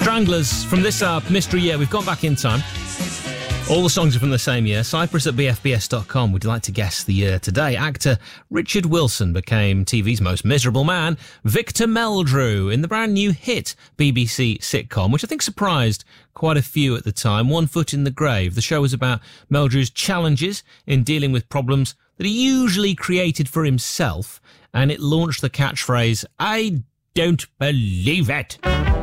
Stranglers from this mystery year. We've gone back in time. All the songs are from the same year. Cyprus at bfbs.com. Would you like to guess the year today? Actor Richard Wilson became TV's most miserable man, Victor Meldrew, in the brand new hit BBC sitcom, which I think surprised quite a few at the time. One Foot in the Grave. The show was about Meldrew's challenges in dealing with problems that he usually created for himself, and it launched the catchphrase, "I don't believe it."